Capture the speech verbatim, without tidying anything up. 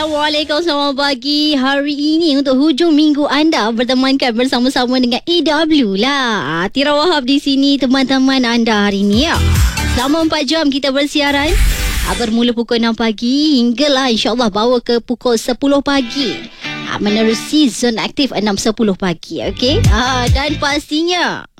Assalamualaikum, selamat pagi. Hari ini untuk hujung minggu anda bertemankan bersama-sama dengan E W lah. Tira Wahab di sini teman-teman anda hari ini ya. Selama empat jam kita bersiaran, bermula pukul enam pagi hinggalah insyaAllah bawa ke pukul sepuluh pagi. Menerusi zon aktif enam sepuluh pagi, okey? Ah, dan pastinya